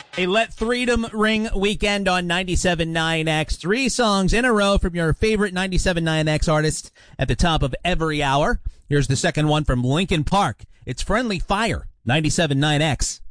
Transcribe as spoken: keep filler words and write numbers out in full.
A Let Freedom Ring weekend on ninety-seven point nine X. Three songs in a row from your favorite ninety-seven point nine X artists at the top of every hour. Here's the second one from Linkin Park. It's Friendly Fire, ninety-seven point nine X.